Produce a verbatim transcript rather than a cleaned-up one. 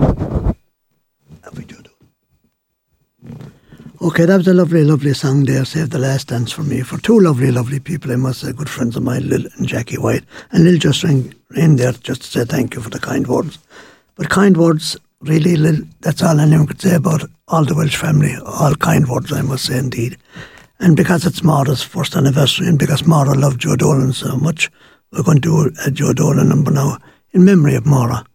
Happy to do. Okay, that was a lovely, lovely song there, Save the Last Dance for me, for two lovely, lovely people, I must say, good friends of mine, Lil and Jackie White. And Lil just rang in there just to say thank you for the kind words. But kind words, really, Lil, that's all anyone could say about all the Welsh family, all kind words, I must say, indeed. And because it's Maura's first anniversary, and because Maura loved Joe Dolan so much, we're going to do a Joe Dolan number now in memory of Maura.